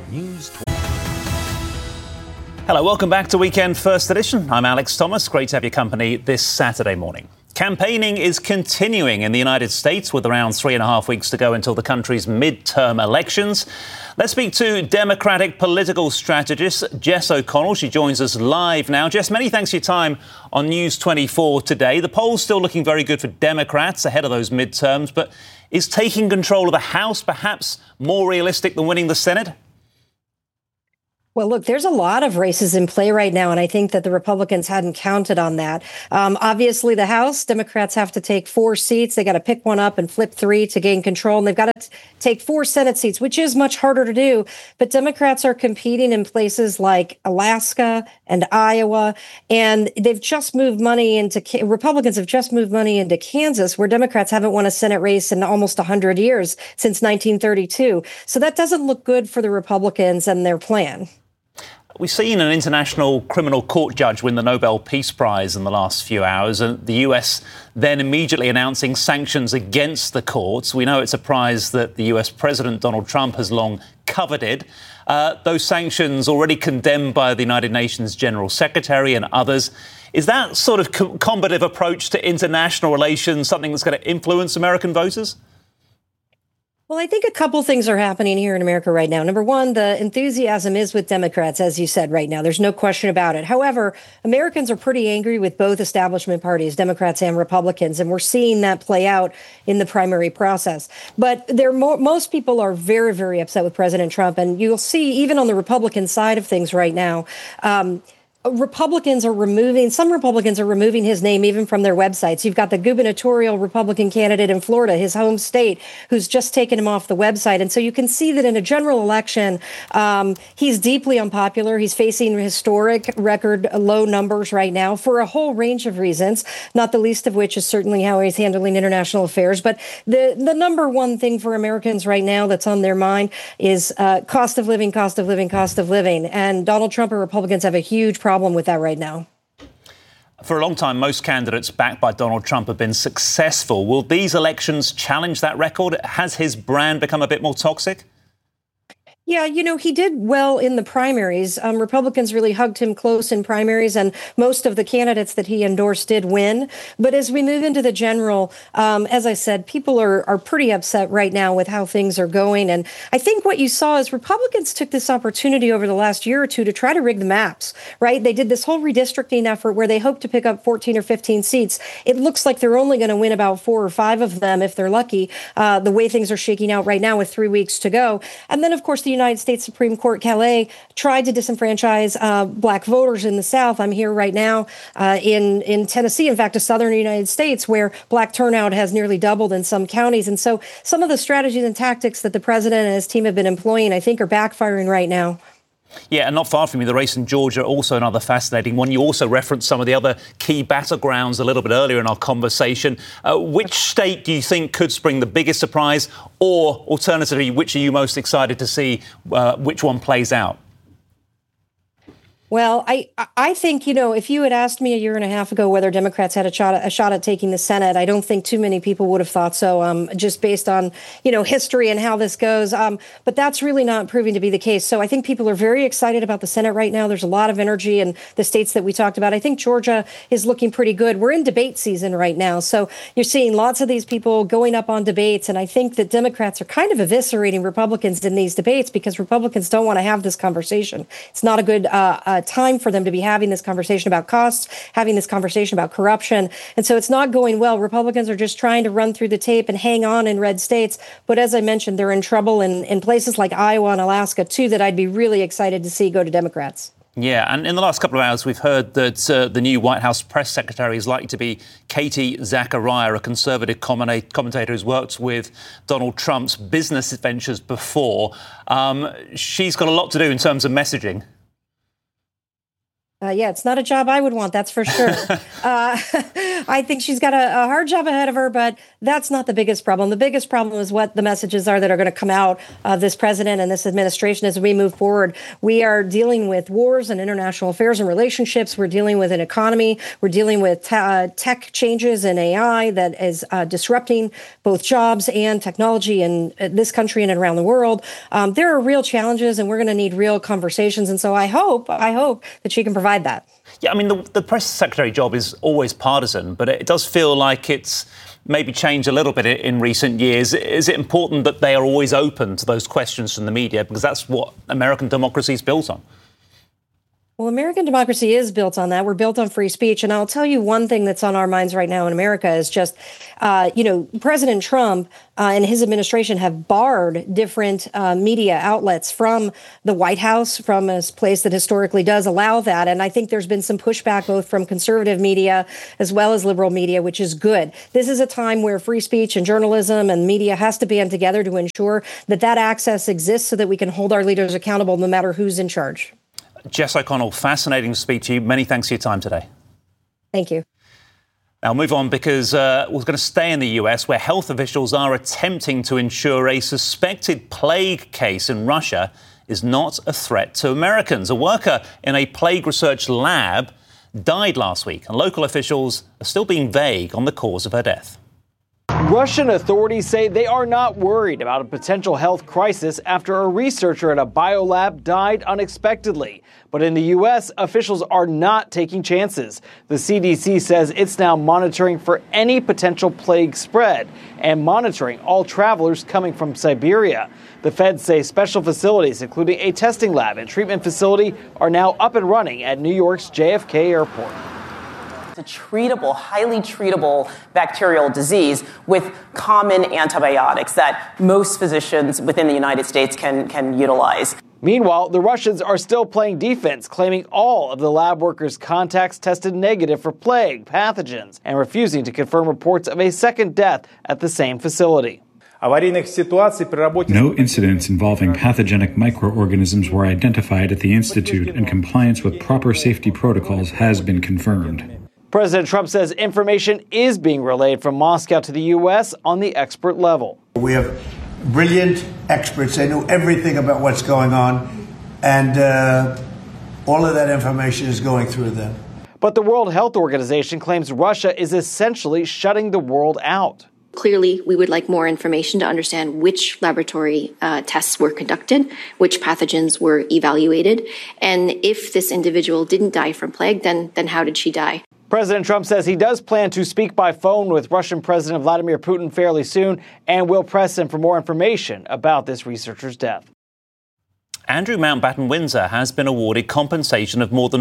News. Hello, welcome back to Weekend First Edition. I'm Alex Thomas. Great to have your company this Saturday morning. Campaigning is continuing in the United States with around 3.5 weeks to go until the country's midterm elections. Let's speak to Democratic political strategist Jess O'Connell. She joins us live now. Jess, many thanks for your time on News 24 today. The polls still looking very good for Democrats ahead of those midterms, but is taking control of the House perhaps more realistic than winning the Senate? Well, look, there's a lot of races in play right now, and I think that the Republicans hadn't counted on that. Obviously, the House, Democrats have to take 4 seats. They got to pick one up and flip 3 to gain control, and they've got to take 4 Senate seats, which is much harder to do. But Democrats are competing in places like Alaska and Iowa, and they've just moved money into Republicans have just moved money into Kansas, where Democrats haven't won a Senate race in almost 100 years, since 1932. So that doesn't look good for the Republicans and their plan. We've seen an international criminal court judge win the Nobel Peace Prize in the last few hours, and the US then immediately announcing sanctions against the courts. We know it's a prize that the US President Donald Trump has long coveted. Those sanctions already condemned by the United Nations General Secretary and others. Is that sort of combative approach to international relations something that's going to influence American voters? Well, I think a couple things are happening here in America right now. Number one, the enthusiasm is with Democrats, as you said right now. There's no question about it. However, Americans are pretty angry with both establishment parties, Democrats and Republicans, and we're seeing that play out in the primary process. But most people are very, very upset with President Trump, and you'll see even on the Republican side of things right now, some Republicans are removing his name even from their websites. You've got the gubernatorial Republican candidate in Florida, his home state, who's just taken him off the website. And so you can see that in a general election, he's deeply unpopular. He's facing historic record low numbers right now for a whole range of reasons, not the least of which is certainly how he's handling international affairs. But the number one thing for Americans right now that's on their mind is cost of living. And Donald Trump and Republicans have a huge problem with that right now. For a long time, most candidates backed by Donald Trump have been successful. Will these elections challenge that record? Has his brand become a bit more toxic? Yeah, he did well in the primaries. Republicans really hugged him close in primaries, and most of the candidates that he endorsed did win. But as we move into the general, as I said, people are pretty upset right now with how things are going. And I think what you saw is Republicans took this opportunity over the last year or two to try to rig the maps, right? They did this whole redistricting effort where they hope to pick up 14 or 15 seats. It looks like they're only going to win about 4 or 5 of them if they're lucky, the way things are shaking out right now with 3 weeks to go. And then, of course, the United States Supreme Court Calais tried to disenfranchise black voters in the South. I'm here right now in Tennessee, in fact, a southern United States, where black turnout has nearly doubled in some counties. And so some of the strategies and tactics that the president and his team have been employing, I think, are backfiring right now. Yeah, and not far from you, the race in Georgia, also another fascinating one. You also referenced some of the other key battlegrounds a little bit earlier in our conversation. Which state do you think could spring the biggest surprise? Or alternatively, which are you most excited to see which one plays out? Well, I think, if you had asked me a year and a half ago whether Democrats had a shot at taking the Senate, I don't think too many people would have thought so, just based on, history and how this goes. But that's really not proving to be the case. So I think people are very excited about the Senate right now. There's a lot of energy in the states that we talked about. I think Georgia is looking pretty good. We're in debate season right now. So you're seeing lots of these people going up on debates. And I think that Democrats are kind of eviscerating Republicans in these debates because Republicans don't want to have this conversation. It's not a good time for them to be having this conversation about costs, having this conversation about corruption. And so it's not going well. Republicans are just trying to run through the tape and hang on in red states. But as I mentioned, they're in trouble in places like Iowa and Alaska, too, that I'd be really excited to see go to Democrats. Yeah, and in the last couple of hours, we've heard that the new White House press secretary is likely to be Katie Zachariah, a conservative commentator who's worked with Donald Trump's business ventures before. She's got a lot to do in terms of messaging. Yeah, it's not a job I would want, that's for sure. I think she's got a hard job ahead of her, but that's not the biggest problem. The biggest problem is what the messages are that are going to come out of this president and this administration as we move forward. We are dealing with wars and international affairs and relationships. We're dealing with an economy. We're dealing with tech changes and AI that is disrupting both jobs and technology in this country and around the world. There are real challenges, and we're going to need real conversations. And so I hope that she can provide that. Yeah, I mean, the press secretary job is always partisan, but it does feel like it's maybe changed a little bit in recent years. Is it important that they are always open to those questions from the media? Because that's what American democracy is built on. Well, American democracy is built on that. We're built on free speech. And I'll tell you one thing that's on our minds right now in America is just, President Trump and his administration have barred different media outlets from the White House, from a place that historically does allow that. And I think there's been some pushback both from conservative media as well as liberal media, which is good. This is a time where free speech and journalism and media has to band together to ensure that that access exists so that we can hold our leaders accountable no matter who's in charge. Jess O'Connell, fascinating to speak to you. Many thanks for your time today. Thank you. Now, move on because we're going to stay in the US, where health officials are attempting to ensure a suspected plague case in Russia is not a threat to Americans. A worker in a plague research lab died last week, and local officials are still being vague on the cause of her death. Russian authorities say they are not worried about a potential health crisis after a researcher at a biolab died unexpectedly. But in the U.S., officials are not taking chances. The CDC says it's now monitoring for any potential plague spread and monitoring all travelers coming from Siberia. The feds say special facilities, including a testing lab and treatment facility, are now up and running at New York's JFK Airport. A treatable, highly treatable bacterial disease with common antibiotics that most physicians within the United States can utilize. Meanwhile, the Russians are still playing defense, claiming all of the lab workers' contacts tested negative for plague pathogens and refusing to confirm reports of a second death at the same facility. No incidents involving pathogenic microorganisms were identified at the Institute, and compliance with proper safety protocols has been confirmed. President Trump says information is being relayed from Moscow to the U.S. on the expert level. We have brilliant experts. They know everything about what's going on, and all of that information is going through them. But the World Health Organization claims Russia is essentially shutting the world out. Clearly, we would like more information to understand which laboratory tests were conducted, which pathogens were evaluated, and if this individual didn't die from plague, then how did she die? President Trump says he does plan to speak by phone with Russian President Vladimir Putin fairly soon and will press him for more information about this researcher's death. Andrew Mountbatten Windsor has been awarded compensation of more than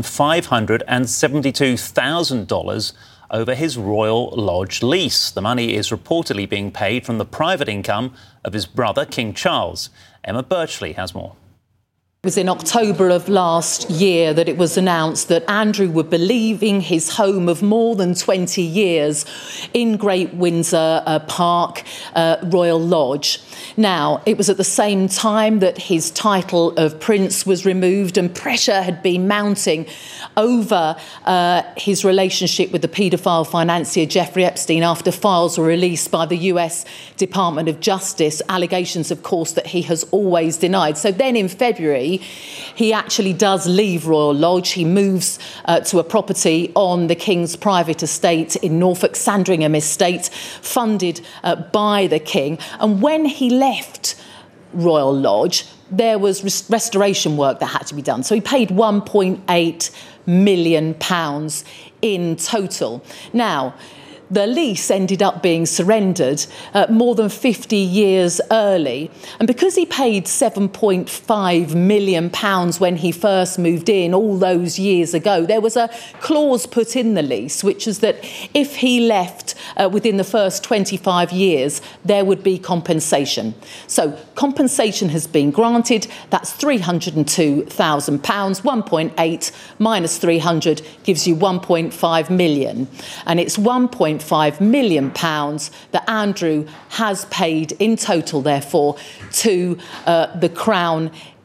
$572,000 over his Royal Lodge lease. The money is reportedly being paid from the private income of his brother, King Charles. Emma Birchley has more. It was in October of last year that it was announced that Andrew would be leaving his home of more than 20 years in Great Windsor Park, Royal Lodge. Now, it was at the same time that his title of Prince was removed, and pressure had been mounting over his relationship with the paedophile financier Jeffrey Epstein after files were released by the US Department of Justice, allegations, of course, that he has always denied. So then in February, he actually does leave Royal Lodge. He moves to a property on the King's private estate in Norfolk, Sandringham Estate, funded by the King. And when he left Royal Lodge, there was restoration work that had to be done. So he paid £1.8 million in total. Now, the lease ended up being surrendered more than 50 years early. And because he paid £7.5 million when he first moved in all those years ago, there was a clause put in the lease, which is that if he left within the first 25 years, there would be compensation. So compensation has been granted. That's £302,000. 1.8 minus 300 gives you 1.5 million. And it's 1.5 million pounds that Andrew has paid in total, therefore, to the Crown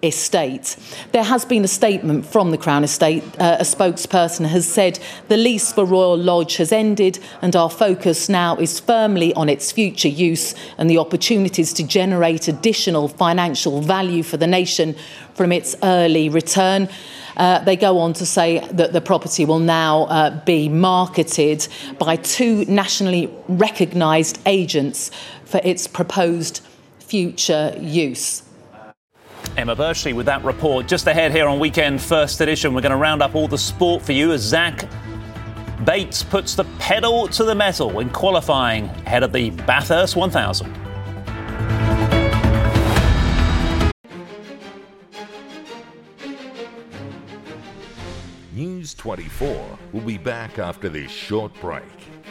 estate. There has been a statement from the Crown Estate. A spokesperson has said the lease for Royal Lodge has ended and our focus now is firmly on its future use and the opportunities to generate additional financial value for the nation from its early return. They go on to say that the property will now be marketed by 2 nationally recognised agents for its proposed future use. Emma Birchley with that report. Just ahead here on Weekend First Edition, we're going to round up all the sport for you as Zach Bates puts the pedal to the metal in qualifying ahead of the Bathurst 1000. News 24 will be back after this short break.